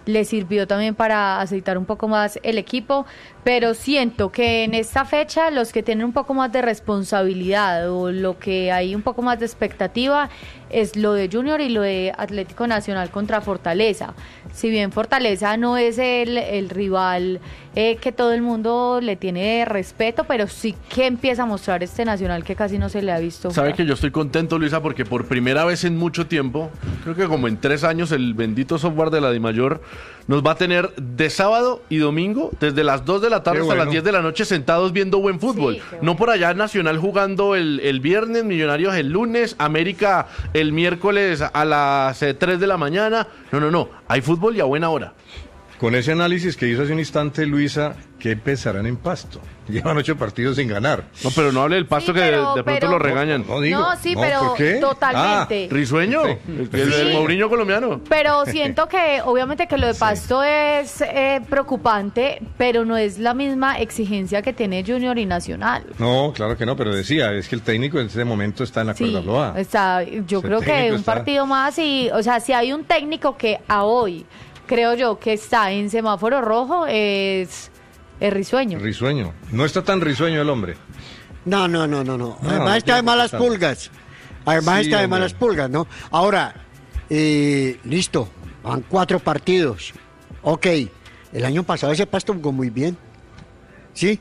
le sirvió también para aceitar un poco más el equipo, pero siento que en esta fecha los que tienen un poco más de responsabilidad o lo que hay un poco más de expectativa es lo de Junior y lo de Atlético Nacional contra Fortaleza. Si bien Fortaleza no es el rival que todo el mundo le tiene respeto, pero sí que empieza a mostrar este Nacional que casi no se le ha visto. Sabe que yo estoy contento, Luisa, porque por primera vez en mucho tiempo, creo que como en 3 años, el bendito software de la DiMayor nos va a tener de sábado y domingo, desde las 2 de la tarde hasta las 10 de la noche, sentados viendo buen fútbol. Sí, no por allá Nacional jugando el viernes, Millonarios el lunes, América el miércoles a las 3 de la mañana. No, hay fútbol y a buena hora. Con ese análisis que hizo hace un instante, Luisa, ¿qué pensarán en Pasto? Llevan 8 partidos sin ganar. No, pero no hable del Pasto, sí, que de pronto lo regañan. Pero totalmente. Risueño, el Mourinho colombiano. Pero siento que obviamente que lo de Pasto es preocupante, pero no es la misma exigencia que tiene Junior y Nacional. No, claro que no, pero decía, es que el técnico en este momento está en la cuerda floja. Yo creo que un partido más y, o sea, si hay un técnico que a hoy creo yo que está en semáforo rojo es Risueño. Risueño. No está tan risueño el hombre. No. Además está de malas pulgas. ¿No? Ahora, listo. Van 4 partidos. Ok. El año pasado ese Pasto jugó muy bien. Sí.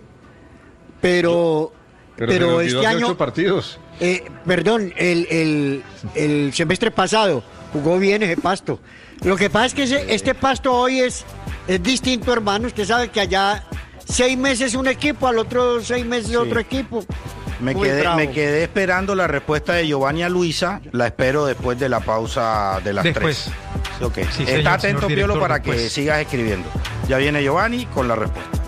Pero este año... 8 partidos. Perdón, el semestre pasado jugó bien ese Pasto. Lo que pasa es que este Pasto hoy es distinto, hermano. Usted sabe que allá 6 meses un equipo, al otro 6 meses otro equipo. Me quedé esperando la respuesta de Giovanni a Luisa. La espero después de la pausa de las 3. Okay. Sí, está atento, Piolo, para que sigas escribiendo. Ya viene Giovanni con la respuesta.